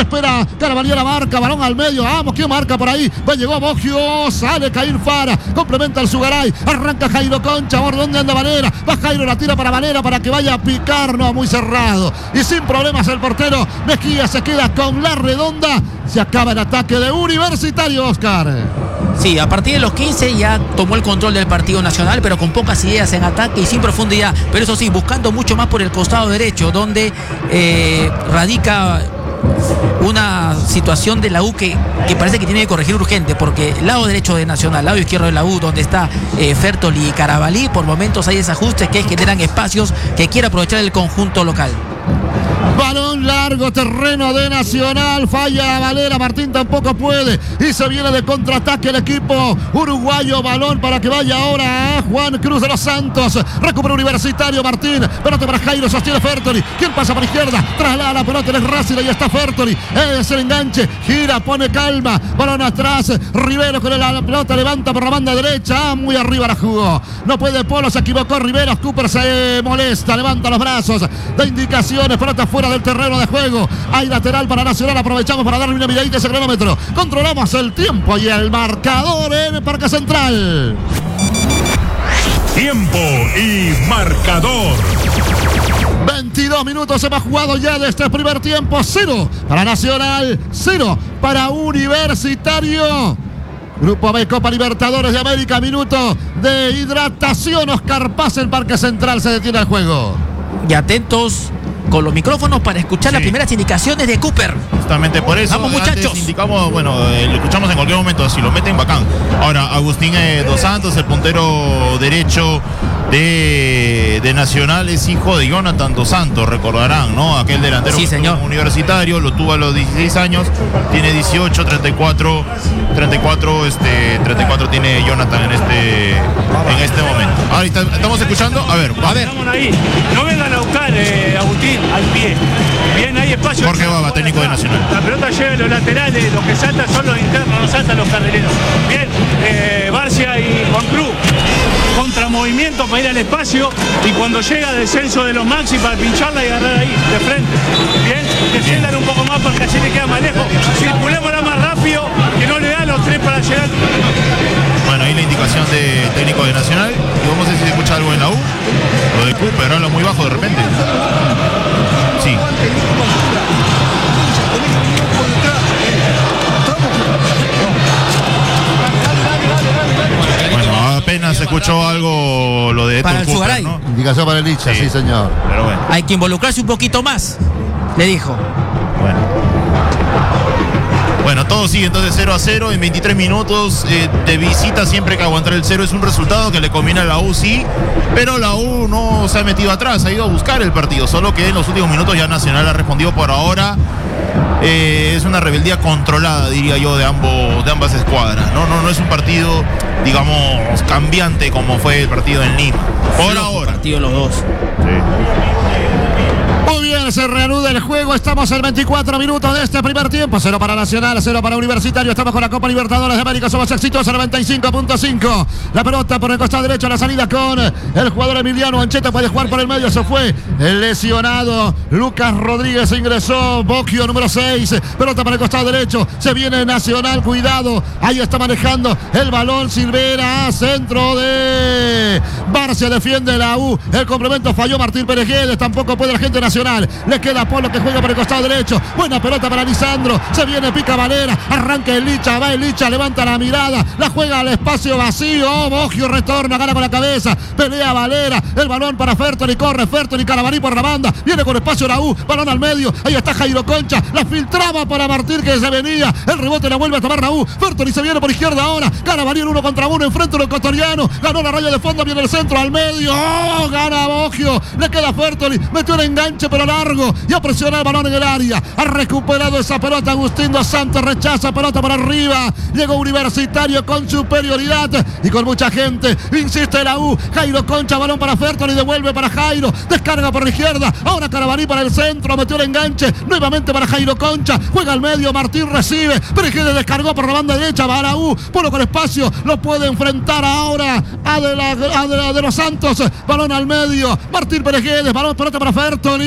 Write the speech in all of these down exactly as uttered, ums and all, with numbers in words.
espera Carabalí a la marca, balón al medio, vamos, ¿quién marca por ahí? Va, llegó Boggio, sale Caín Fara, complementa el Sugaray, arranca Jairo Concha, ¿por dónde anda Valera? Va Jairo, la tira para Valera para que vaya a picar, no, muy cerrado. Y sin problemas el portero Mejía se queda con la redonda. Se acaba el ataque de Universitario, Oscar. Sí, a partir de los quince ya tomó el control del partido nacional, pero con pocas ideas en ataque y sin profundidad. Pero eso sí, buscando mucho más por el costado derecho, donde eh, radica una situación de la U que, que parece que tiene que corregir urgente, porque el lado derecho de Nacional, lado izquierdo de la U, donde está eh, Fertoli y Carabalí, por momentos hay desajustes que generan espacios que quiere aprovechar el conjunto local. Balón largo, terreno de Nacional, falla Valera, Martín tampoco puede y se viene de contraataque el equipo uruguayo. Balón para que vaya ahora a Juan Cruz de los Santos, recupera Universitario, Martín, pelota para Jairo, sostiene Fertoli, ¿quién pasa por izquierda? Traslada la pelota, es Racing, ahí está Fertoli, es el enganche, gira, pone calma, balón atrás, Rivero con la pelota, levanta por la banda derecha, ah, muy arriba la jugó, no puede Polo, se equivocó Rivero, Cooper se molesta, levanta los brazos, da indicaciones, pelota fuera del terreno de juego, hay lateral para Nacional, aprovechamos para darle una miradita a ese cronómetro, controlamos el tiempo y el marcador en el Parque Central. Tiempo y marcador. veintidós minutos hemos jugado ya de este primer tiempo. Cero para Nacional, cero para Universitario. Grupo B, Copa Libertadores de América, minuto de hidratación. Oscar Paz, el Parque Central, se detiene el juego. Y atentos con los micrófonos para escuchar sí. las primeras indicaciones de Cooper. Justamente por eso. Vamos, muchachos. Antes indicamos, bueno, eh, lo escuchamos en cualquier momento, si lo meten, bacán. Ahora, Agustín eh, Dos Santos, el puntero derecho de, de Nacional, es hijo de Jonathan Dos Santos, recordarán, ¿no? Aquel delantero sí, señor. Universitario, lo tuvo a los dieciséis años, tiene dieciocho, treinta y cuatro, treinta y cuatro, este, treinta y cuatro tiene Jonathan en este, en este momento. Ahora estamos escuchando, a ver, a ver. Estamos ahí, no vengan a buscar, eh, Agustín, al pie. Bien, hay espacio. Jorge Baba, técnico de Nacional. La pelota llega a los laterales, los que saltan son los internos, no saltan los carrileros. Bien, eh, Barcia y Juan Cruz. Contramovimiento para ir al espacio y cuando llega descenso de los Maxi para pincharla y agarrar ahí, de frente. Bien, que sientan un poco más porque así le queda más lejos. Circulémosla más rápido, que no le da los tres para llegar. Bueno, ahí la indicación de técnico de Nacional. Y vamos a ver si se escucha algo en la U. Lo de Cooper, habla muy bajo de repente. Sí. Bueno, apenas se escuchó algo lo de para el Cooper, Sugaray, ¿no? Indicación para el Licha, sí. sí señor. Pero bueno. Hay que involucrarse un poquito más, le dijo. Bueno. Bueno, todo sigue entonces cero a cero en veintitrés minutos eh, de visita. Siempre que aguantar el cero es un resultado que le conviene a la U, sí, pero la U no se ha metido atrás, ha ido a buscar el partido, solo que en los últimos minutos ya Nacional ha respondido por ahora. Eh, es una rebeldía controlada, diría yo, de ambos, de ambas escuadras. No, no, no es un partido, digamos, cambiante como fue el partido en Lima. Por ahora. Partido los dos. Sí. Muy bien, se reanuda el juego. Estamos en veinticuatro minutos de este primer tiempo. Cero para Nacional, cero para Universitario. Estamos con la Copa Libertadores de América. Somos exitosos, noventa y cinco punto cinco. La pelota por el costado derecho, la salida con el jugador Emiliano Ancheta. Puede jugar por el medio, se fue el lesionado Lucas Rodríguez, ingresó Boggio, número seis. Pelota por el costado derecho, se viene Nacional, cuidado. Ahí está manejando el balón Silvera, centro de Barcia, defiende la U. El complemento falló Martín Pérez Guedes, tampoco puede la gente Nacional. Le queda Polo que juega por el costado derecho. Buena pelota para Lisandro. Se viene, pica Valera. Arranca el Licha. Va el Licha. Levanta la mirada. La juega al espacio vacío. Oh, Boggio retorna. Gana con la cabeza. Pelea Valera. El balón para Fertoli. Corre Fertoli. Carabalí por la banda. Viene con espacio la U. Balón al medio. Ahí está Jairo Concha. La filtraba para Martín que se venía. El rebote la vuelve a tomar la U. Fertoli se viene por izquierda ahora. Carabalí en uno contra uno. Enfrente del ecuatoriano. Ganó la raya de fondo. Viene el centro al medio. Oh, gana Boggio. Le queda Fertoli. Metió el enganche pero largo. Ya presiona el balón en el área. Ha recuperado esa pelota Agustín Dos Santos. Rechaza pelota para arriba. Llegó Universitario con superioridad y con mucha gente. Insiste la U. Jairo Concha. Balón para Fertoli. Devuelve para Jairo. Descarga por la izquierda. Ahora Carabalí para el centro. Metió el enganche. Nuevamente para Jairo Concha. Juega al medio. Martín recibe. Perejede descargó por la banda derecha. Va a la U. Polo con espacio. Lo puede enfrentar ahora a de, la, a de, la, de los Santos. Balón al medio. Martín Perejede. Balón pelota para Fertoli.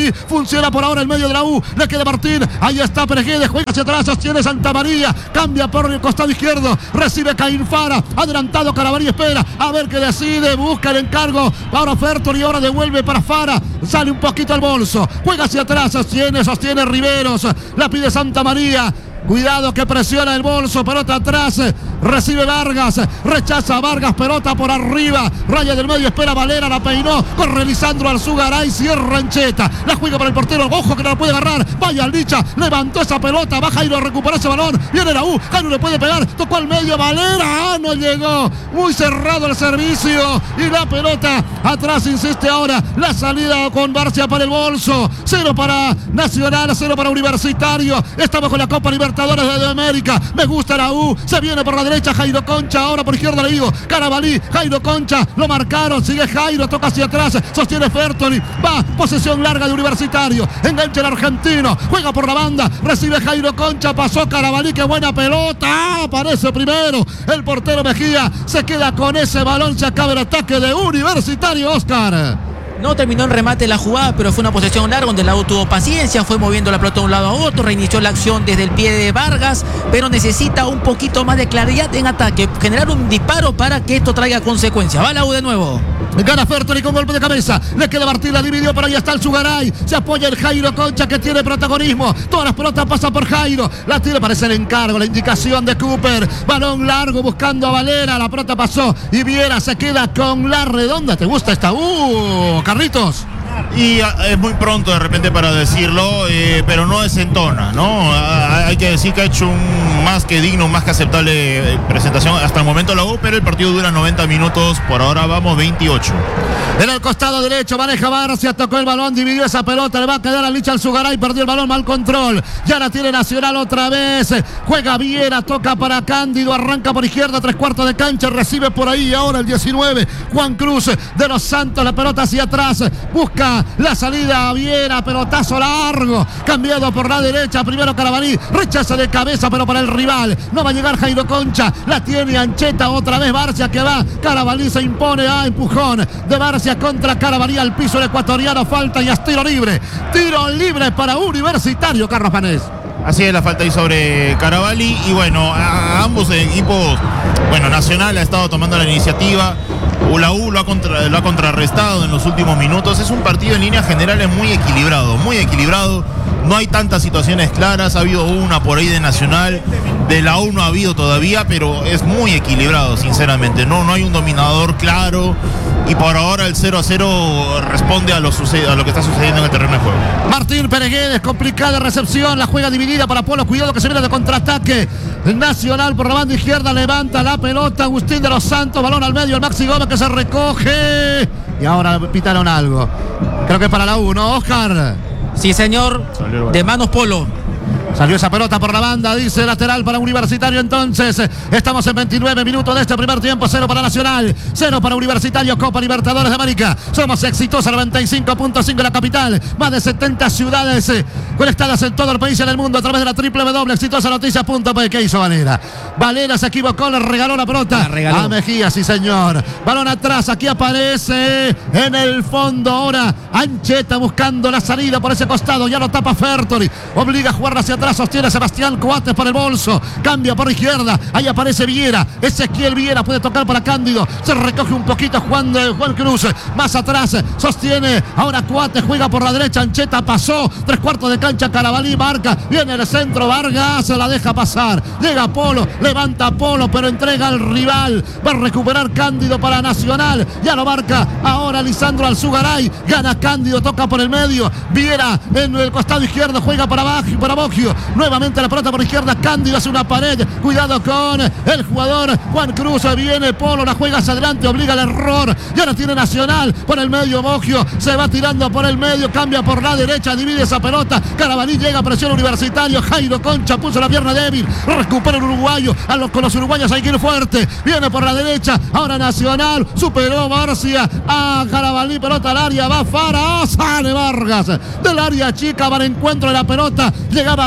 Carabalí. Funciona por ahora el medio de la U. Le queda Martín. Ahí está Pereguedes. Juega hacia atrás. Sostiene Santa María. Cambia por el costado izquierdo. Recibe Caín Fara. Adelantado Carabalí. Espera. A ver qué decide. Busca el encargo. Ahora Ferton y ahora devuelve para Fara. Sale un poquito al bolso. Juega hacia atrás. Sostiene, sostiene Riveros. La pide Santa María. Cuidado que presiona el bolso, pelota atrás, recibe Vargas, rechaza Vargas, pelota por arriba, raya del medio, espera Valera, la peinó, corre Lisandro Alzugaray, cierra Ancheta, la juega para el portero, ojo que no la puede agarrar, vaya Licha, levantó esa pelota, baja y lo recupera ese balón, viene la U, Jairo le puede pegar, tocó al medio, Valera, ah, no llegó, muy cerrado el servicio, y la pelota atrás, insiste ahora, la salida con Barcia para el bolso, cero para Nacional, cero para Universitario, estamos con la Copa Libertadores de América, me gusta la U, se viene por la derecha Jairo Concha, ahora por izquierda le digo, Carabalí, Jairo Concha, lo marcaron, sigue Jairo, toca hacia atrás, sostiene Fertoli, va, posesión larga de Universitario, engancha el argentino, juega por la banda, recibe Jairo Concha, pasó Carabalí, qué buena pelota, aparece primero, el portero Mejía, se queda con ese balón, se acaba el ataque de Universitario, Oscar. No terminó en remate la jugada, pero fue una posesión larga donde la U tuvo paciencia, fue moviendo la pelota de un lado a otro, reinició la acción desde el pie de Vargas, pero necesita un poquito más de claridad en ataque, generar un disparo para que esto traiga consecuencias. Va la U de nuevo. Gana Fertoli con golpe de cabeza. Le queda Martín, la dividió, pero ahí está el Zugaray. Se apoya el Jairo Concha que tiene protagonismo. Todas las pelotas pasan por Jairo. La tiene, parece el encargo, la indicación de Cooper. Balón largo buscando a Valera. La pelota pasó y Viera se queda con la redonda. ¿Te gusta esta? ¡Uh! Carlitos. Y es muy pronto de repente para decirlo, eh, pero no desentona, ¿no? Hay que decir que ha hecho un más que digno, más que aceptable presentación hasta el momento la U, pero el partido dura noventa minutos, por ahora vamos veintiocho. En el costado derecho maneja Barcia, tocó el balón, dividió esa pelota, le va a quedar a Licha Alzugaray, perdió el balón, mal control. Ya la tiene Nacional otra vez, juega Viera, toca para Cándido, arranca por izquierda, tres cuartos de cancha, recibe por ahí ahora el diecinueve, Juan Cruz de los Santos, la pelota hacia atrás, busca la salida a Viera, pelotazo largo, cambiado por la derecha, primero Carabalí, rechaza de cabeza pero para el rival, no va a llegar Jairo Concha, la tiene Ancheta, otra vez Barcia que va, Carabalí se impone a empujón de Barcia contra Carabalí al piso, el ecuatoriano, falta y es tiro libre, tiro libre para Universitario, Carlos Panés. Así es, la falta ahí sobre Carabalí y bueno, a ambos equipos, bueno, Nacional ha estado tomando la iniciativa, la U lo ha, contra, lo ha contrarrestado en los últimos minutos, es un partido en líneas generales muy equilibrado, muy equilibrado, no hay tantas situaciones claras, ha habido una por ahí de Nacional, de la U no ha habido todavía, pero es muy equilibrado, sinceramente, no, no hay un dominador claro y por ahora el cero a cero responde a lo, sucede, a lo que está sucediendo en el terreno de juego. Martín Pereguedes, complicada recepción, la juega dividida para Polo, cuidado que se viene de contraataque. Nacional por la banda izquierda, levanta la pelota, Agustín de los Santos, balón al medio, el Maxi Gómez que se recoge. Y ahora pitaron algo. Creo que para la U, ¿no, Oscar? Sí, señor, de manos Polo. Salió esa pelota por la banda, dice lateral para Universitario entonces. Estamos en veintinueve minutos de este primer tiempo, cero para Nacional, cero para Universitario, Copa Libertadores de América. Somos exitosos, noventa y cinco punto cinco en la capital, más de setenta ciudades eh, conectadas en todo el país y en el mundo a través de la doble u doble u doble u punto exitosa noticias punto pe. ¿Qué hizo Valera? Valera se equivocó, le regaló la pelota la a Mejía, sí señor. Balón atrás, aquí aparece en el fondo ahora Ancheta buscando la salida por ese costado, ya lo tapa Fertoli, obliga a jugar hacia atrás. Sostiene Sebastián Coates para el bolso, cambia por izquierda, ahí aparece Viera, Ezequiel Viera puede tocar para Cándido, se recoge un poquito Juan, de, Juan Cruz, más atrás, sostiene, ahora Coates juega por la derecha, Ancheta pasó, tres cuartos de cancha, Carabalí marca, viene el centro, Vargas se la deja pasar, llega Polo, levanta Polo, pero entrega al rival, va a recuperar Cándido para Nacional, ya lo marca ahora Lisandro Alzugaray, gana Cándido, toca por el medio, Viera en el costado izquierdo, juega para abajo, para Boggio, nuevamente la pelota por izquierda, Cándido hace una pared, cuidado con el jugador Juan Cruz, viene Polo, la juega hacia adelante, obliga al error, ya la tiene Nacional, por el medio Boggio, se va tirando por el medio, cambia por la derecha, divide esa pelota, Carabalí llega, presión Universitario, Jairo Concha puso la pierna débil, recupera el uruguayo, a los, con los uruguayos hay que ir fuerte, viene por la derecha, ahora Nacional, superó Barcia, a Carabalí, pelota al área, va Fara, sale Vargas, del área chica, va al encuentro de la pelota, llegaba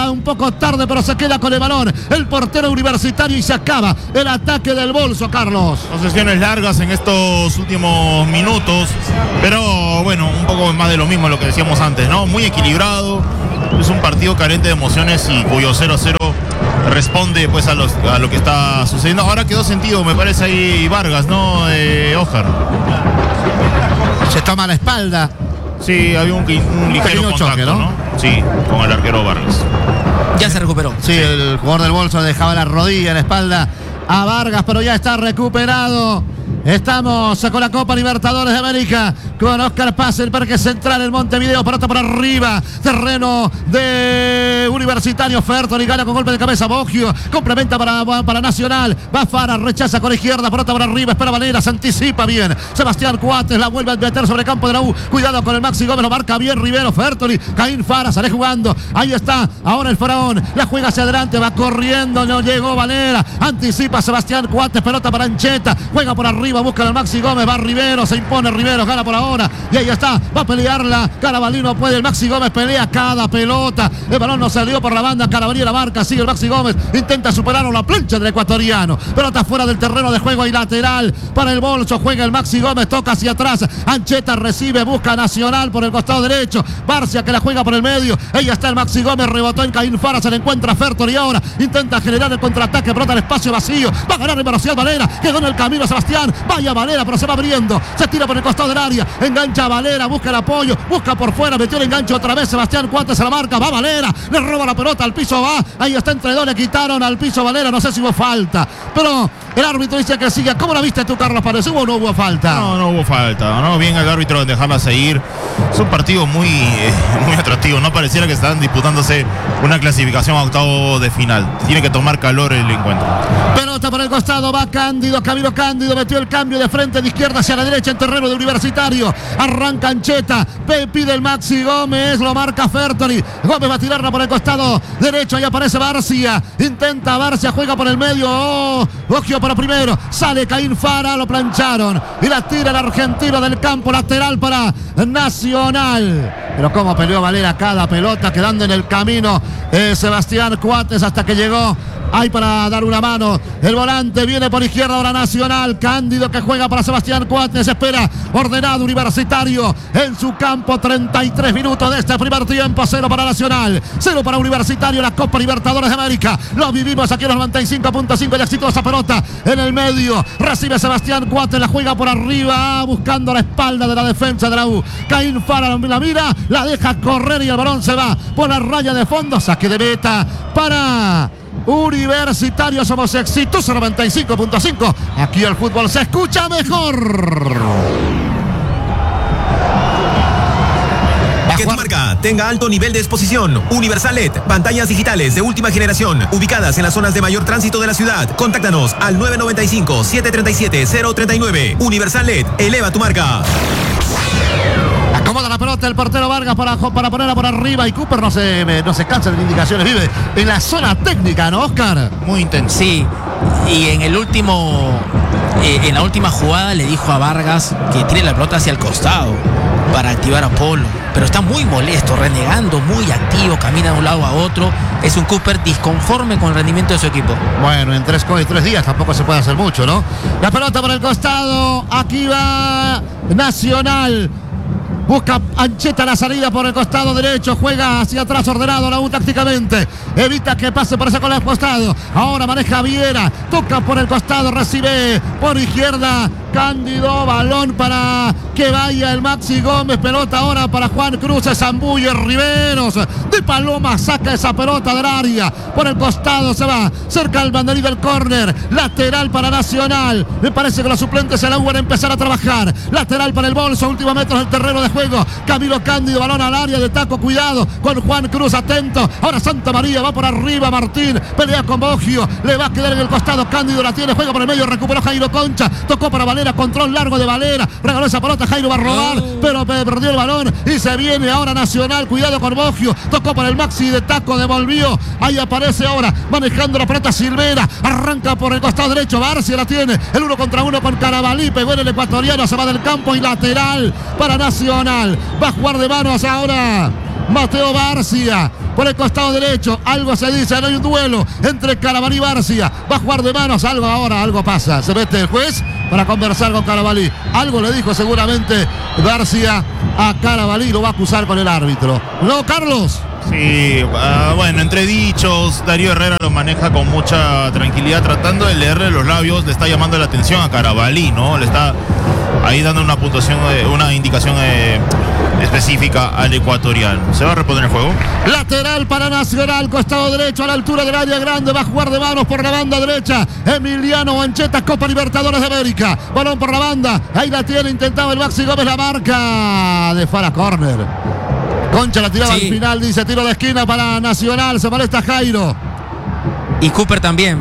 Llega un poco tarde, pero se queda con el balón el portero Universitario y se acaba el ataque del Bolso, Carlos. Posesiones largas en estos últimos minutos, pero bueno, un poco más de lo mismo lo que decíamos antes, ¿no? Muy equilibrado, es un partido carente de emociones y cuyo cero a cero responde pues a, los, a lo que está sucediendo. Ahora quedó sentido, me parece ahí Vargas, ¿no, eh, Oscar? Se toma la espalda. Sí, había un, un ligero contacto, choque, ¿no? ¿no? Sí, con el arquero Vargas. Ya se recuperó. Sí, el jugador del Bolso dejaba la rodilla en la espalda a Vargas, pero ya está recuperado. Estamos con la Copa Libertadores de América, con Oscar Paz, el Parque Central, el Montevideo, pelota por arriba, terreno de Universitario, Fertoli gana con golpe de cabeza, Boggio, complementa para, para Nacional, va Fara, rechaza con izquierda, pelota por arriba, espera Valera, se anticipa bien, Sebastián Cuates la vuelve a meter sobre el campo de la U, cuidado con el Maxi Gómez, lo marca bien Rivero, Fertoli, Caín Fara, sale jugando, ahí está, ahora el Faraón, la juega hacia adelante, va corriendo, no llegó Valera, anticipa Sebastián Cuates, pelota para Ancheta, juega por arriba, busca al Maxi Gómez, va Rivero, se impone Rivero, gana por ahora, y ahí está, va a pelearla, Carabalí no puede, el Maxi Gómez pelea cada pelota, el balón no salió por la banda, Carabalí la marca, sigue el Maxi Gómez, intenta superar la plancha del ecuatoriano, pelota fuera del terreno de juego y lateral, para el Bolso, juega el Maxi Gómez, toca hacia atrás, Ancheta recibe, busca Nacional por el costado derecho, Barcia que la juega por el medio, ahí está el Maxi Gómez, rebotó en Caín Fara, se le encuentra Fertoli y ahora intenta generar el contraataque, pelota al espacio vacío, va a ganar en velocidad Valera, quedó en el camino Sebastián, vaya Valera, pero se va abriendo, se tira por el costado del área, engancha a Valera, busca el apoyo, busca por fuera, metió el enganche otra vez, Sebastián Cuates se la marca, va Valera, le roba la pelota, al piso va, ahí está entre dos, le quitaron al piso Valera, no sé si hubo falta, pero el árbitro dice que siga. ¿Cómo la viste tú, Carlos Paredes? ¿Hubo o no hubo falta? No, no hubo falta, no, bien el árbitro de dejarla seguir, es un partido muy, eh, muy atractivo, no pareciera que están disputándose una clasificación a octavo de final, tiene que tomar calor el encuentro. Pelota por el costado, va Cándido, Camilo Cándido, metió el cambio de frente de izquierda hacia la derecha en terreno de Universitario, arranca Ancheta, pide el Maxi Gómez, lo marca Fertoli, Gómez va a tirarla por el costado derecho, ahí aparece Barcia, intenta Barcia, juega por el medio, oh, Boggio para primero, sale Caín Fara, lo plancharon y la tira el argentino del campo, lateral para Nacional, pero cómo peleó Valera cada pelota, quedando en el camino eh, Sebastián Cuates hasta que llegó ahí para dar una mano, el volante viene por izquierda ahora Nacional, Cándido que juega para Sebastián Cuates, espera, ordenado Universitario en su campo, treinta y tres minutos de este primer tiempo, cero para Nacional, cero para Universitario, la Copa Libertadores de América, lo vivimos aquí en los noventa y cinco punto cinco y exitosa pelota en el medio, recibe Sebastián Cuates, la juega por arriba, buscando la espalda de la defensa de la U, Caín Fara la mira, la deja correr y el balón se va por la raya de fondo, saque de meta para Universitario. Somos exitosos noventa y cinco punto cinco. Aquí el fútbol se escucha mejor. Que tu marca tenga alto nivel de exposición. Universal L E D, pantallas digitales de última generación, ubicadas en las zonas de mayor tránsito de la ciudad. Contáctanos al nueve nueve cinco, siete tres siete, cero tres nueve. Universal L E D, eleva tu marca. Acomoda la pelota el portero Vargas para, para ponerla por arriba y Cooper no se, no se cansa de indicaciones, vive en la zona técnica, ¿no, Oscar? Muy intenso. Sí, y en el último, eh, en la última jugada le dijo a Vargas que tire la pelota hacia el costado para activar a Polo, pero está muy molesto, renegando, muy activo, camina de un lado a otro, es un Cooper disconforme con el rendimiento de su equipo. Bueno, en tres, en tres días tampoco se puede hacer mucho, ¿no? La pelota por el costado, aquí va Nacional. Busca Ancheta la salida por el costado derecho, juega hacia atrás ordenado la U tácticamente, evita que pase por ese con el costado, ahora maneja Viera, toca por el costado, recibe por izquierda Cándido, balón para que vaya el Maxi Gómez, pelota ahora para Juan Cruz, se zambulle Riveros, de Paloma saca esa pelota del área, por el costado se va, cerca del banderín del córner, lateral para Nacional, me parece que los suplentes se la van a empezar a trabajar, lateral para el Bolso, últimos metros del terreno de juego, Camilo Cándido, balón al área de taco, cuidado con Juan Cruz, atento, ahora Santa María, va por arriba Martín, pelea con Boggio, le va a quedar en el costado, Cándido la tiene, juega por el medio, recuperó Jairo Concha, tocó para Valera, control largo de Valera, regaló esa pelota, Jairo va a robar, oh. pero perdió el balón y se viene ahora Nacional, cuidado con Boggio, tocó por el Maxi de taco, devolvió, ahí aparece ahora, manejando la pelota Silvera, arranca por el costado derecho, Barcia la tiene, el uno contra uno con Carabalí, pegó en el ecuatoriano, se va del campo y lateral para Nacional, va a jugar de manos ahora Mateo Barcia por el costado derecho. Algo se dice, no hay un duelo entre Carabalí y Barcia. Va a jugar de manos, algo ahora, algo pasa. Se mete el juez para conversar con Carabalí. Algo le dijo seguramente Barcia a Carabalí, lo va a acusar con el árbitro. ¿No, Carlos? Sí, uh, bueno, entre dichos, Darío Herrera lo maneja con mucha tranquilidad, tratando de leerle los labios, le está llamando la atención a Carabalí, ¿no? Le está ahí dando una puntuación, eh, una indicación eh, específica al ecuatoriano. ¿Se va a reponer el juego? Lateral para Nacional, costado derecho a la altura del área grande, va a jugar de manos por la banda derecha. Emiliano Ancheta, Copa Libertadores de América. Balón por la banda, ahí la tiene, intentaba el Maxi Gómez, la marca de Fara Corner. Concha la tiraba sí. Al final, dice tiro de esquina para Nacional, se molesta Jairo. Y Cooper también.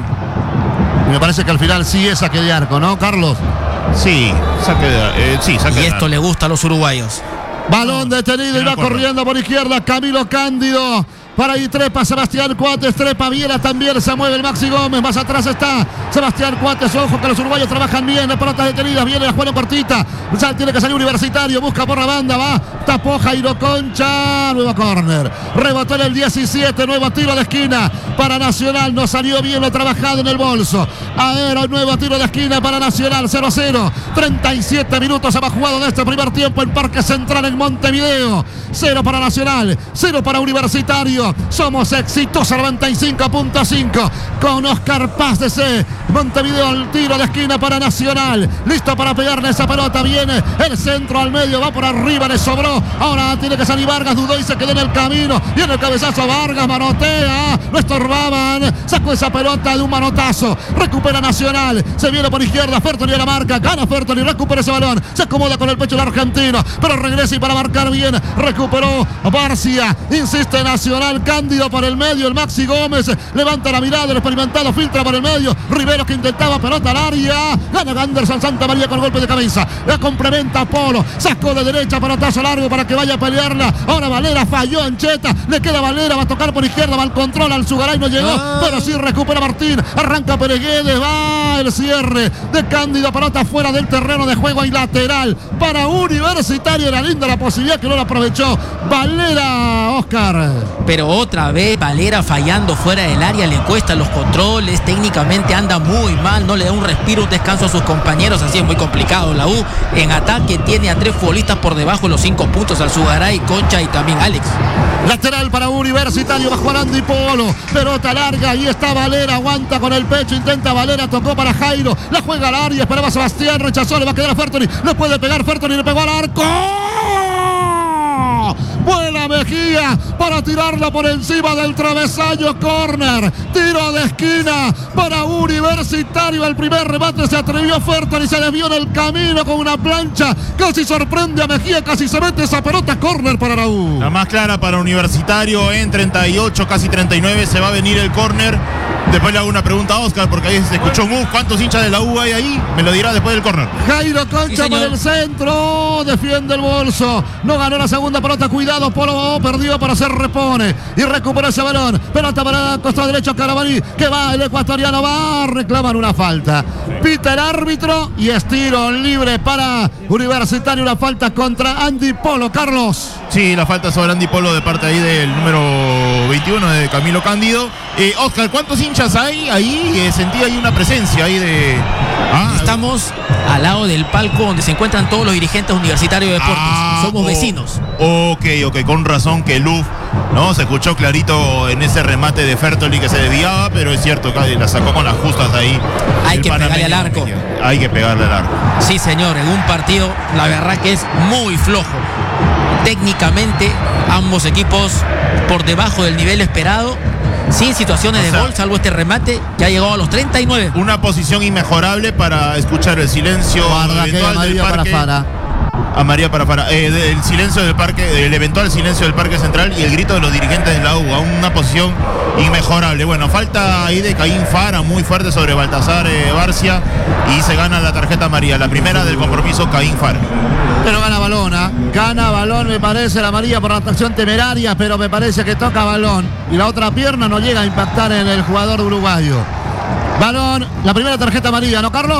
Y me parece que al final sí es saque de arco, ¿no, Carlos? Sí, saque de, eh, sí, saque y de esto arco. Le gusta a los uruguayos. Balón detenido y va corriendo por izquierda Camilo Cándido. Para ahí trepa Sebastián Cuates, trepa Viera también, se mueve el Maxi Gómez, más atrás está Sebastián Cuates, ojo que los uruguayos trabajan bien, las pelotas detenidas, viene la juega cortita, ya tiene que salir Universitario, busca por la banda, va, tapó Jairo Concha, nuevo córner, rebotó en el diecisiete, nuevo tiro de esquina para Nacional, no salió bien lo trabajado en el bolso, ahora nuevo tiro de esquina para Nacional, cero a cero, treinta y siete minutos se va jugado de este primer tiempo en Parque Central en Montevideo, cero para Nacional, cero para Universitario. Somos Éxitos noventa y cinco punto cinco con Oscar Paz de C. Montevideo, el tiro de esquina para Nacional. Listo para pegarle esa pelota. Viene el centro al medio, va por arriba, le sobró. Ahora tiene que salir Vargas, dudó y se quedó en el camino. Viene el cabezazo Vargas, manotea. Lo estorbaban. Sacó esa pelota de un manotazo. Recupera Nacional. Se viene por izquierda. Fertoli a la marca. Gana Fertoli. Recupera ese balón. Se acomoda con el pecho el argentino. Pero regresa y para marcar bien. Recuperó Barcia. Insiste Nacional. Cándido por el medio. El Maxi Gómez levanta la mirada. El experimentado filtra por el medio. Rivero que intentaba pelota al área. Gana Anderson Santa María con golpe de cabeza. La complementa Polo. Sacó de derecha. Pelotazo largo para que vaya a pelearla. Ahora Valera falló Ancheta. Le queda Valera. Va a tocar por izquierda. Va al control. Al Sugaray no llegó. Ah. Pero sí recupera Martín. Arranca Pereguedes. Va el cierre de Cándido. Pelota fuera del terreno de juego y lateral para Universitario. Era linda la posibilidad que no la aprovechó Valera, Oscar. Pero otra vez Valera fallando fuera del área. Le cuesta los controles. Técnicamente anda muy mal. No le da un respiro, un descanso a sus compañeros. Así es muy complicado. La U en ataque tiene a tres futbolistas por debajo de los cinco puntos. Al Sugaray, Concha y también Alex. Lateral para Universitario. Va Juan Andy Polo. Pelota larga. Ahí está Valera. Aguanta con el pecho. Intenta Valera. Tocó para Jairo. La juega al área. Esperaba Sebastián. Rechazó. Le va a quedar a Fertoli. No puede pegar. Fertoli le pegó al arco. Buena Mejía para tirarla por encima del travesaño. Corner. Tiro de esquina para Universitario. El primer remate se atrevió Fertoli y se desvió en el camino con una plancha. Casi sorprende a Mejía. Casi se mete esa pelota. Corner para la U. La más clara para Universitario en treinta y ocho, casi treinta y nueve. Se va a venir el córner. Después le hago una pregunta a Oscar porque ahí se escuchó un uh, ¿cuántos hinchas de la U hay ahí? Me lo dirá después del córner. Jairo Concha sí, por el centro. Defiende el bolso. No ganó la segunda pelota. Cuidado, Polo perdió para se repone. Y recupera ese balón. Pelota para el costado derecho Carabalí. Que va el ecuatoriano. Va. Reclaman una falta. Pita el árbitro. Y es tiro libre para Universitario. Una falta contra Andy Polo. Carlos. Sí, la falta sobre Andy Polo de parte ahí del número veintiuno de Camilo Cándido. Eh, Oscar, ¿cuántos hinchas hay ahí? Eh, sentí ahí una presencia ahí de... Ah, estamos al lado del palco donde se encuentran todos los dirigentes universitarios de deportes. Ah, Somos oh, vecinos. Ok, ok, con razón que Luf, ¿no? Se escuchó clarito en ese remate de Fertoli que se desviaba, pero es cierto que la sacó con las justas ahí. Hay que pegarle al arco. Hay que pegarle al arco. Sí, señor, en un partido la verdad que es muy flojo. Técnicamente ambos equipos por debajo del nivel esperado, sin situaciones o sea, de gol, salvo este remate que ha llegado a los treinta y nueve. Una posición inmejorable para escuchar el silencio Guarda eventual del parque. Para a María Parafara, eh, el silencio del parque, el eventual silencio del Parque Central y el grito de los dirigentes de la U, a una posición inmejorable. Bueno, falta ahí de Caín Fara muy fuerte sobre Baltasar eh, Barcia y se gana la tarjeta amarilla, la primera del compromiso Caín Fara. Pero gana balón, ¿eh? Gana balón, me parece, la amarilla por la acción temeraria, pero me parece que toca balón y la otra pierna no llega a impactar en el jugador uruguayo. Balón, la primera tarjeta amarilla, ¿no, Carlos?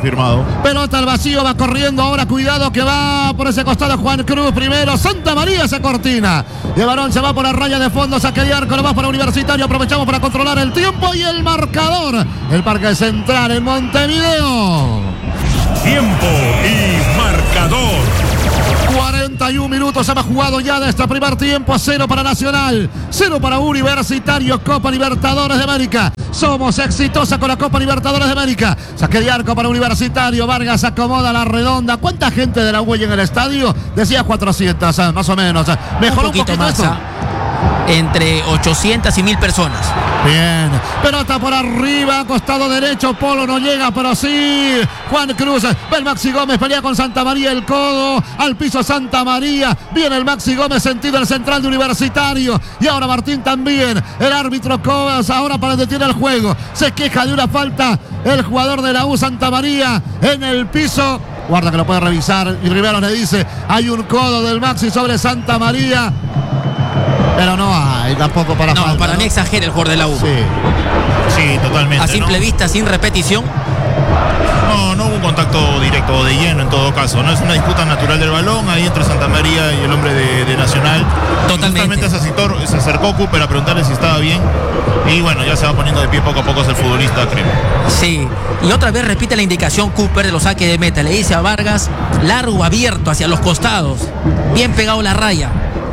confirmado. Pelota al vacío, va corriendo ahora, cuidado que va por ese costado Juan Cruz primero, Santa María se cortina. Y el balón se va por la raya de fondo, saque de arco, lo va para Universitario, aprovechamos para controlar el tiempo y el marcador. El Parque Central en Montevideo. Tiempo y marcador. cuarenta y un minutos hemos jugado ya de este primer tiempo. Cero para Nacional, cero para Universitario. Copa Libertadores de América. Somos exitosa con la Copa Libertadores de América. Saque de arco para Universitario. Vargas acomoda la redonda. ¿Cuánta gente de la U en el estadio? Decía cuatrocientas, más o menos. Mejoró un poquito, un poquito más. Entre ochocientas y mil personas. Bien, pelota por arriba, costado derecho, Polo no llega, pero sí, Juan Cruz, va el Maxi Gómez, pelea con Santa María, el codo, al piso Santa María, viene el Maxi Gómez, sentido el central de Universitario, y ahora Martín también, el árbitro Cobas, ahora para detener el juego, se queja de una falta, el jugador de la U, Santa María, en el piso, guarda que lo puede revisar, y Rivero le dice, hay un codo del Maxi sobre Santa María, pero no hay tampoco para No, falta, para ¿no? mí exagera el jugador de la U. Sí. Sí, totalmente. A simple ¿no? vista, sin repetición. No, no hubo un contacto directo de lleno en todo caso. No es una disputa natural del balón. Ahí entre Santa María y el hombre de, de Nacional. Totalmente. Justamente se acercó, se acercó Cooper a preguntarle si estaba bien. Y bueno, ya se va poniendo de pie poco a poco es el futbolista, creo. Sí. Y otra vez repite la indicación Cooper de los saques de meta. Le dice a Vargas, largo, abierto, hacia los costados. Bien pegado la raya.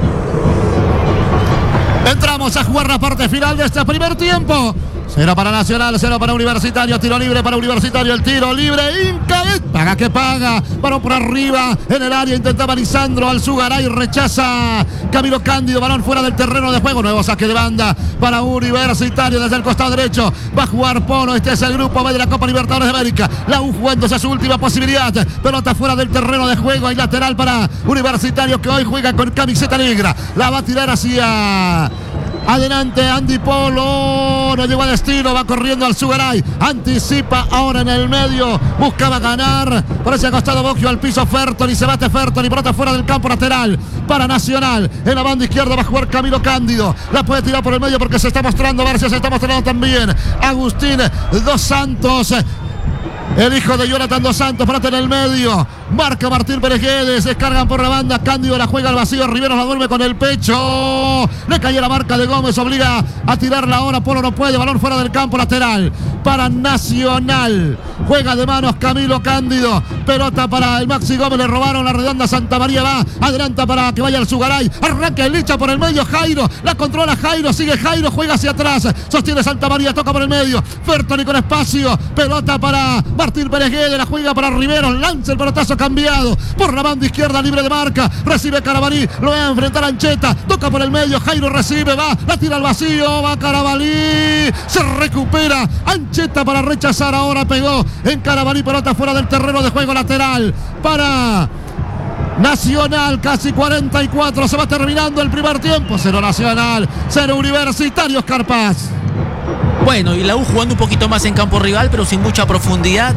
Entramos a jugar la parte final de este primer tiempo. Cero para Nacional, cero para Universitario, tiro libre para Universitario, el tiro libre, Incadet, paga que paga, balón por arriba, en el área intentaba Lisandro Alzugaray, rechaza Camilo Cándido, balón fuera del terreno de juego, nuevo saque de banda para Universitario desde el costado derecho, va a jugar Polo, este es el grupo B de la Copa Libertadores de América, la U jugándose a su última posibilidad, pelota fuera del terreno de juego, hay lateral para Universitario que hoy juega con camiseta negra, la va a tirar hacia... Adelante Andy Polo, no llegó a destino, va corriendo Alzugaray, anticipa ahora en el medio, buscaba ganar, por ese costado Boggio al piso Fertoli, se bate Fertoli, brota fuera del campo lateral para Nacional, en la banda izquierda va a jugar Camilo Cándido, la puede tirar por el medio porque se está mostrando Barcia, se está mostrando también Agustín Dos Santos. El hijo de Jonathan Dos Santos, parate en el medio. Marca Martín Pérez Guedes. Descargan por la banda. Cándido la juega al vacío. Rivero la duerme con el pecho. Le cayó la marca de Gómez. Obliga a tirarla ahora. Polo no puede. Balón fuera del campo lateral. Para Nacional. Juega de manos Camilo Cándido. Pelota para el Maxi Gómez. Le robaron la redonda. Santa María va. Adelanta para que vaya Alzugaray. Arranca el Licha por el medio. Jairo. La controla Jairo. Sigue Jairo. Juega hacia atrás. Sostiene Santa María. Toca por el medio. Fertoli con espacio. Pelota para Martín Pérez Guedes, la juega para Rivero, lanza el pelotazo cambiado por la banda izquierda, libre de marca, recibe Carabalí, lo va a enfrentar Ancheta, toca por el medio, Jairo recibe, va, la tira al vacío, va Carabalí, se recupera, Ancheta para rechazar, ahora pegó en Carabalí, pelota fuera del terreno de juego lateral para Nacional, casi cuarenta y cuatro, se va terminando el primer tiempo, cero Nacional, cero Universitario, Oscar Paz. Bueno, y la U jugando un poquito más en campo rival, pero sin mucha profundidad.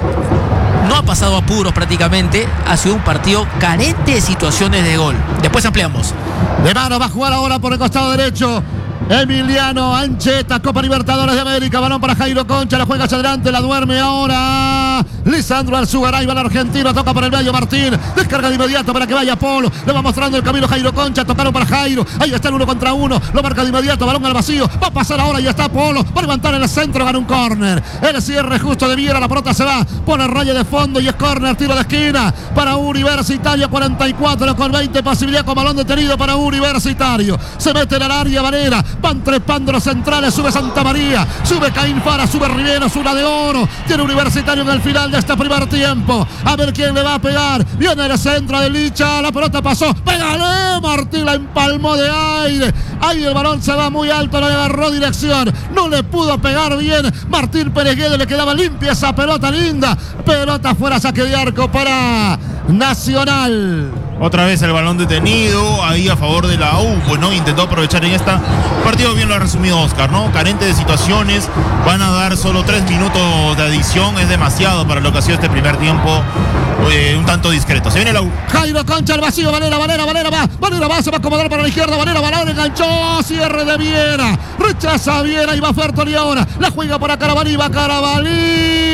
No ha pasado apuros prácticamente. Ha sido un partido carente de situaciones de gol. Después ampliamos. De mano va a jugar ahora por el costado derecho Emiliano Ancheta, Copa Libertadores de América, balón para Jairo Concha, la juega hacia adelante, la duerme ahora Lisandro Alzugaray, va el argentino, toca por el medio Martín, descarga de inmediato para que vaya Polo, le va mostrando el camino Jairo Concha, tocaron para Jairo, ahí está el uno contra uno, lo marca de inmediato, balón al vacío, va a pasar ahora, y está Polo, va a levantar en el centro, gana un córner, el cierre justo de Viera, la pelota se va, pone raya de fondo y es córner, tiro de esquina para Universitario, cuarenta y cuatro con veinte, posibilidad con balón detenido para Universitario, se mete en el área Varela, van trepando los centrales, sube Santa María, sube Caín Fara, sube Rivero, una de oro, tiene Universitario en el final de este primer tiempo, a ver quién le va a pegar, viene el centro de Licha, la pelota pasó, pégale, Martín la empalmó de aire, ahí el balón se va muy alto, le agarró dirección, no le pudo pegar bien, Martín Pérez Guedes, le quedaba limpia esa pelota linda, pelota fuera, saque de arco para Nacional. Otra vez el balón detenido, ahí a favor de la U, pues no, intentó aprovechar en esta partido, bien lo ha resumido Oscar, ¿no? Carente de situaciones, van a dar solo tres minutos de adición, es demasiado para lo que ha sido este primer tiempo, eh, un tanto discreto. Se viene la U. Jairo Concha al vacío, Valera, Valera, Valera va, Valera va, se va a acomodar para la izquierda, Valera, Valera enganchó, cierre de Viera, rechaza Viera y va Fertoli ahora, la juega para Carabalí, va Carabalí.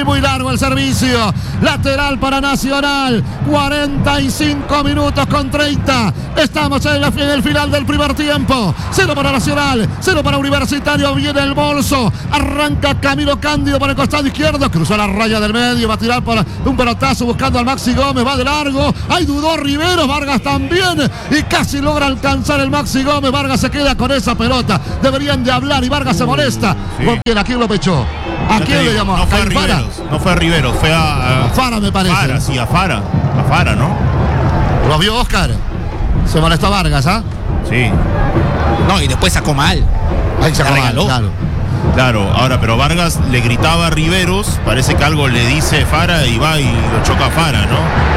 y muy largo el servicio. Lateral para Nacional. cuarenta y cinco minutos con treinta. Estamos en, la, en el final del primer tiempo. Cero para Nacional, cero para Universitario. Viene el bolso. Arranca Camilo Cándido por el costado izquierdo. Cruzó la raya del medio. Va a tirar por un pelotazo buscando al Maxi Gómez. Va de largo. Ahí dudó Riveros. Vargas también. Y casi logra alcanzar el Maxi Gómez. Vargas se queda con esa pelota. Deberían de hablar y Vargas se molesta. Sí. ¿Con quién? ¿A quién lo pechó? ¿A Ya quién te le digo, llamó? No fue a ¿A Fara? Riveros, no fue a Riveros, fue a, a Fara, me parece. Fara, sí, a Fara. A Fara, ¿no? ¿Lo vio Oscar? Se molestó Vargas, ¿ah? Sí. No, y después sacó mal. Ahí se La regaló. claro. Claro, ahora, pero Vargas le gritaba a Riveros, parece que algo le dice Fara y va y lo choca a Fara, ¿no?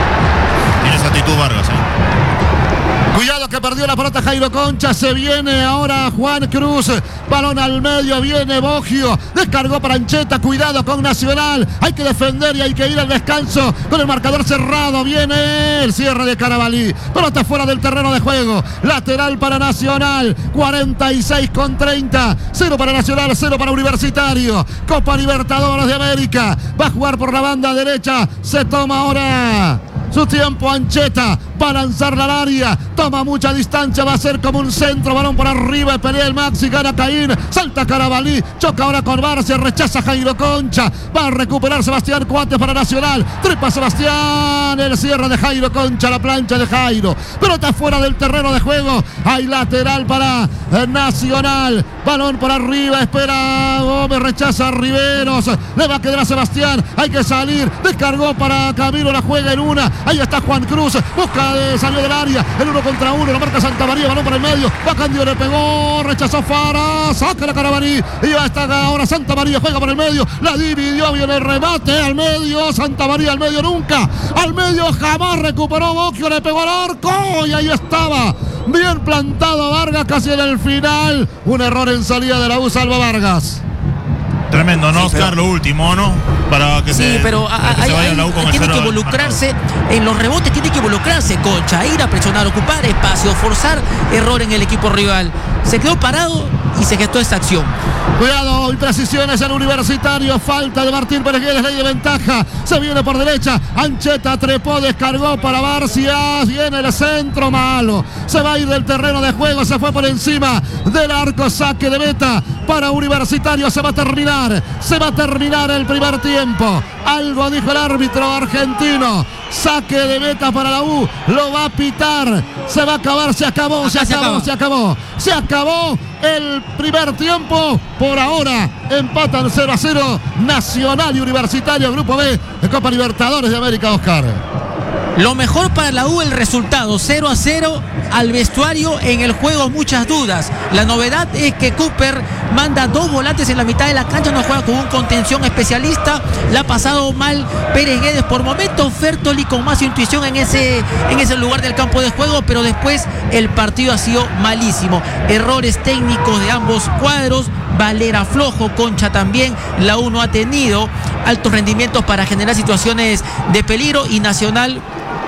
Tiene esa actitud Vargas, ¿eh? Cuidado que perdió la pelota Jairo Concha. Se viene ahora Juan Cruz. Balón al medio. Viene Boggio. Descargó para Ancheta. Cuidado con Nacional. Hay que defender y hay que ir al descanso con el marcador cerrado. Viene el cierre de Carabalí. Pelota fuera del terreno de juego. Lateral para Nacional. cuarenta y seis con treinta. Cero para Nacional, cero para Universitario. Copa Libertadores de América. Va a jugar por la banda derecha. Se toma ahora su tiempo Ancheta. Va a lanzarla al área. Toma mucha distancia. Va a ser como un centro. Balón por arriba. Pelea el Maxi. Gana Caín. Salta Carabalí. Choca ahora con Barcia. Rechaza Jairo Concha. Va a recuperar Sebastián Cuates para Nacional. Trepa Sebastián. El cierre de Jairo Concha. La plancha de Jairo. Pelota fuera del terreno de juego. Hay lateral para Nacional. Balón por arriba. Espera Gómez. Rechaza a Riveros. Le va a quedar a Sebastián. Hay que salir. Descargó para Camilo. La juega en una. Ahí está Juan Cruz. Busca de salió del área. El uno contra uno. Lo marca Santa María. Balón por el medio. Va Cándido. Le pegó. Rechazó Fara. Saca la Carabalí. Y ya está ahora Santa María. Juega por el medio. La dividió. Viene el remate al medio. Santa María al medio nunca. Al medio jamás recuperó Boggio. Le pegó al arco. Y ahí estaba. Bien plantado Vargas. Casi en el final. Un error en salida de la U. Salva Vargas. Tremendo, ¿no, Sí, Oscar? pero- Lo último, ¿no? Para que Sí, se, pero para que hay- se vaya hay- la U con el tiene cero que al involucrarse en los rebotes, tiene que involucrarse Concha, ir a presionar, ocupar espacio, forzar error en el equipo rival. Se quedó parado y se gestó esta acción. Cuidado, imprecisiones en Universitario. Falta de Martín Pérez Guedes, ley de ventaja. Se viene por derecha. Ancheta trepó, descargó para Barcia. Viene el centro malo. Se va a ir del terreno de juego. Se fue por encima del arco. Saque de meta para Universitario. Se va a terminar. Se va a terminar el primer tiempo. Algo dijo el árbitro argentino. Saque de meta para la U. Lo va a pitar. Se va a acabar. Se acabó. Se Acá se acabó. acaba. Se acabó. Se acabó el primer tiempo. Por ahora empatan cero a cero Nacional y Universitario, Grupo B de Copa Libertadores de América, Oscar. Lo mejor para la U el resultado, cero a cero. Al vestuario en el juego muchas dudas. La novedad es que Cooper manda dos volantes en la mitad de la cancha, no juega con un contención especialista. La ha pasado mal Pérez Guedes por momentos, Fertoli con más intuición en ese, en ese lugar del campo de juego, pero después el partido ha sido malísimo. Errores técnicos de ambos cuadros. Valera flojo, Concha también. La U no ha tenido altos rendimientos para generar situaciones de peligro y Nacional,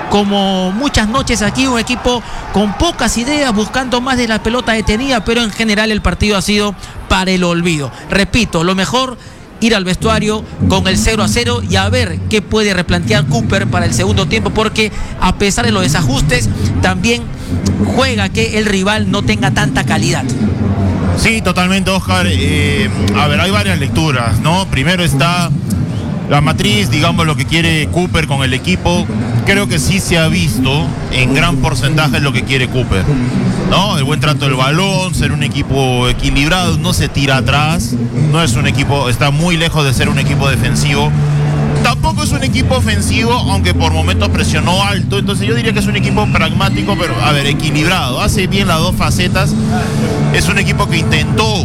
como muchas noches aquí, un equipo con pocas ideas, buscando más de la pelota detenida, pero en general el partido ha sido para el olvido. Repito, lo mejor, ir al vestuario con el cero a cero y a ver qué puede replantear Cooper para el segundo tiempo, porque a pesar de los desajustes, también juega que el rival no tenga tanta calidad. Sí, totalmente, Oscar. Eh, a ver, hay varias lecturas, ¿no? Primero está la matriz, digamos, lo que quiere Cooper con el equipo. Creo que sí se ha visto en gran porcentaje lo que quiere Cooper, ¿no? El buen trato del balón, ser un equipo equilibrado, no se tira atrás, no es un equipo, está muy lejos de ser un equipo defensivo. Tampoco es un equipo ofensivo, aunque por momentos presionó alto. Entonces yo diría que es un equipo pragmático, pero, a ver, equilibrado. Hace bien las dos facetas. Es un equipo que intentó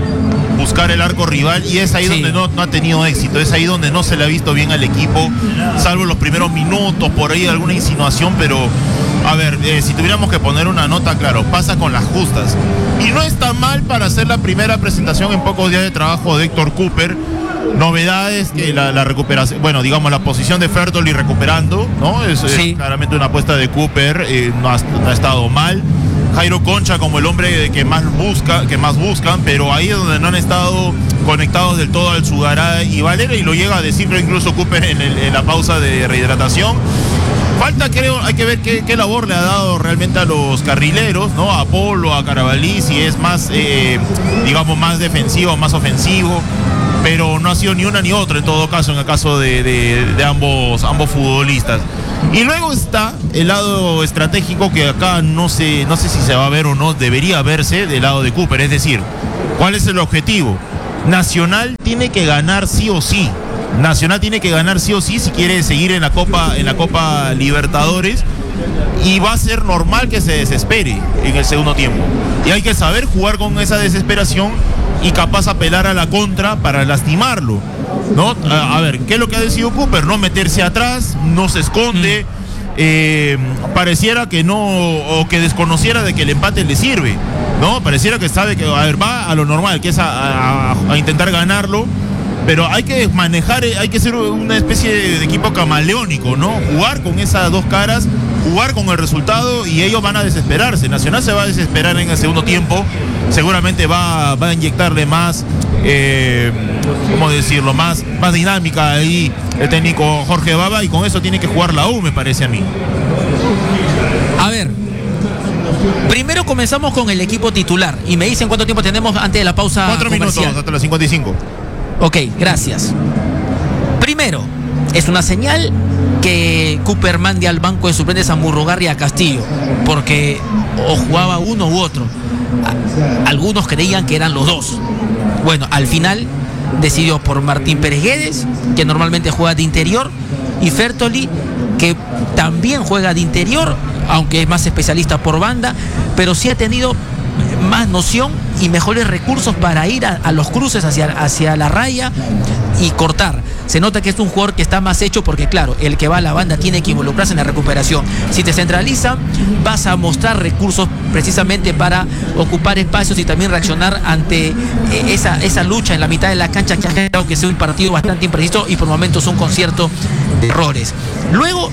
buscar el arco rival y es ahí Sí. donde no, no ha tenido éxito. Es ahí donde no se le ha visto bien al equipo, salvo los primeros minutos, por ahí alguna insinuación, pero... A ver, eh, si tuviéramos que poner una nota, claro, pasa con las justas. Y no está mal para hacer la primera presentación en pocos días de trabajo de Héctor Cooper. Novedades, que la, la recuperación, bueno, digamos la posición de Fertoli recuperando, ¿no? Es, Sí. es claramente una apuesta de Cooper, eh, no, ha, no ha estado mal. Jairo Concha como el hombre que más busca, que más buscan, pero ahí es donde no han estado conectados del todo al Sugaray y Valera, y lo llega a decirlo incluso Cooper en, el, en la pausa de rehidratación. Falta, creo, hay que ver qué, qué labor le ha dado realmente a los carrileros, ¿no? A Polo, a Carabalí, si es más, eh, digamos, más defensivo, más ofensivo, pero no ha sido ni una ni otra en todo caso, en el caso de, de, de ambos, ambos futbolistas. Y luego está el lado estratégico que acá no sé, no sé si se va a ver o no, debería verse del lado de Cooper, es decir, ¿cuál es el objetivo? Nacional tiene que ganar sí o sí. Nacional tiene que ganar sí o sí si quiere seguir en la Copa, en la Copa Libertadores, y va a ser normal que se desespere en el segundo tiempo. Y hay que saber jugar con esa desesperación y capaz apelar a la contra para lastimarlo, ¿no? A, a ver, ¿qué es lo que ha decidido Cooper? No meterse atrás, no se esconde, mm. eh, pareciera que no, o que desconociera de que el empate le sirve, ¿no? Pareciera que sabe que, a ver, va a lo normal, que es a, a, a intentar ganarlo. Pero hay que manejar, hay que ser una especie de equipo camaleónico, ¿no? Jugar con esas dos caras, jugar con el resultado, y ellos van a desesperarse. Nacional se va a desesperar en el segundo tiempo, seguramente va, va a inyectarle más, eh, ¿cómo decirlo? Más, más dinámica ahí el técnico Jorge Baba, y con eso tiene que jugar la U, me parece a mí. A ver, primero comenzamos con el equipo titular, y me dicen cuánto tiempo tenemos antes de la pausa Cuatro comercial. minutos, hasta las cincuenta y cinco. Ok, gracias. Primero, es una señal que Cooper mande al banco de suplentes a Murrugarra y a Castillo, porque o jugaba uno u otro. Algunos creían que eran los dos. Bueno, al final decidió por Martín Pérez Guedes, que normalmente juega de interior, y Fertoli, que también juega de interior, aunque es más especialista por banda, pero sí ha tenido más noción y mejores recursos para ir a, a los cruces hacia, hacia la raya y cortar. Se nota que es un jugador que está más hecho, porque claro, el que va a la banda tiene que involucrarse en la recuperación. Si te centralizan, vas a mostrar recursos precisamente para ocupar espacios y también reaccionar ante eh, esa, esa lucha en la mitad de la cancha, que ha generado que sea un partido bastante impreciso y por momentos un concierto de errores. Luego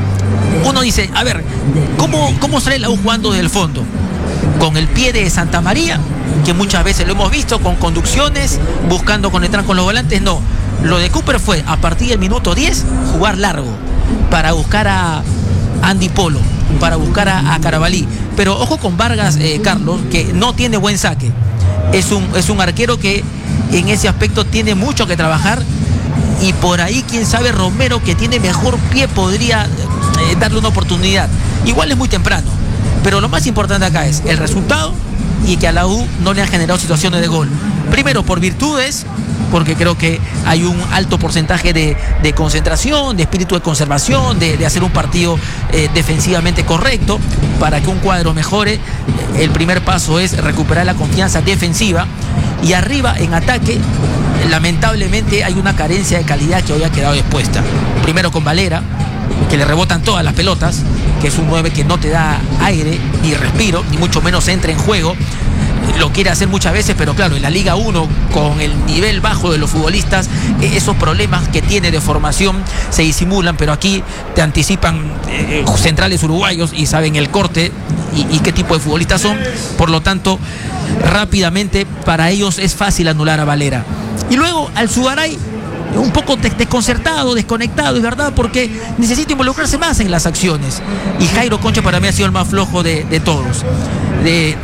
uno dice, a ver, ¿cómo, cómo sale la U jugando desde el fondo? Con el pie de Santa María, que muchas veces lo hemos visto, con conducciones, buscando conectar con los volantes. No, lo de Cooper fue a partir del minuto diez jugar largo, para buscar a Andy Polo, para buscar a, a Carabalí. Pero ojo con Vargas, eh, Carlos, que no tiene buen saque. Es un, es un arquero que en ese aspecto tiene mucho que trabajar, y por ahí, quién sabe, Romero, que tiene mejor pie, podría eh, darle una oportunidad. Igual es muy temprano, pero lo más importante acá es el resultado, y que a la U no le han generado situaciones de gol. Primero por virtudes, porque creo que hay un alto porcentaje de, de concentración, de espíritu de conservación, de, de hacer un partido eh, defensivamente correcto. Para que un cuadro mejore, el primer paso es recuperar la confianza defensiva, y arriba en ataque lamentablemente hay una carencia de calidad que hoy ha quedado expuesta. Primero con Valera, que le rebotan todas las pelotas, que es un nueve que no te da aire ni respiro, ni mucho menos entra en juego. Lo quiere hacer muchas veces, pero claro, en la Liga uno, con el nivel bajo de los futbolistas, esos problemas que tiene de formación se disimulan, pero aquí te anticipan eh, centrales uruguayos y saben el corte y, y qué tipo de futbolistas son. Por lo tanto, rápidamente para ellos es fácil anular a Valera. Y luego al Sugaray, un poco desconcertado, desconectado, es verdad, porque necesita involucrarse más en las acciones. Y Jairo Concha para mí ha sido el más flojo de, de todos. De,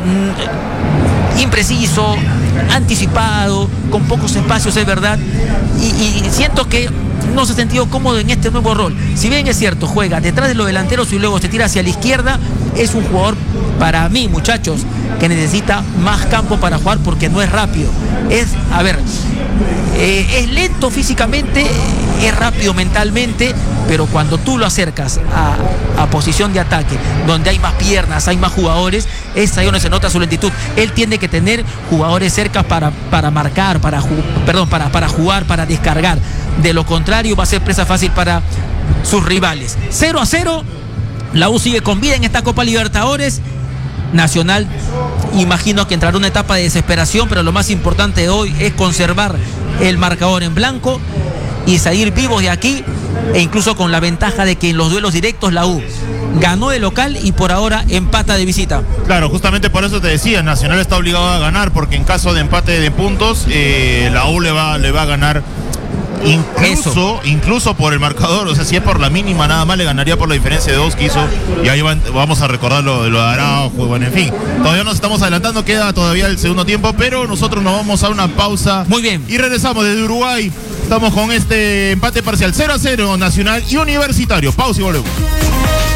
mm, impreciso, anticipado, con pocos espacios, es verdad. Y, y siento que no se ha sentido cómodo en este nuevo rol. Si bien es cierto, juega detrás de los delanteros y luego se tira hacia la izquierda, es un jugador, para mí, muchachos, que necesita más campo para jugar, porque no es rápido. Es, a ver, eh, es lento físicamente, es rápido mentalmente, pero cuando tú lo acercas a, a posición de ataque, donde hay más piernas, hay más jugadores, es ahí donde se nota su lentitud. Él tiene que tener jugadores cerca para, para marcar, para, perdón, para, para jugar, para descargar. De lo contrario, va a ser presa fácil para sus rivales. cero a cero, la U sigue con vida en esta Copa Libertadores. Nacional, imagino que entrará una etapa de desesperación, pero lo más importante de hoy es conservar el marcador en blanco y salir vivos de aquí, e incluso con la ventaja de que en los duelos directos la U ganó de local y por ahora empata de visita. Claro, justamente por eso te decía, Nacional está obligado a ganar, porque en caso de empate de puntos, eh, la U le va, le va a ganar. Incluso, Eso. incluso por el marcador, o sea, si es por la mínima nada más le ganaría por la diferencia de dos que hizo. Y ahí van, vamos a recordar lo de lo de Araujo, bueno, en fin. Todavía nos estamos adelantando, queda todavía el segundo tiempo, pero nosotros nos vamos a una pausa. Muy bien. Y regresamos desde Uruguay. Estamos con este empate parcial cero a cero, Nacional y Universitario. Pausa y volvemos.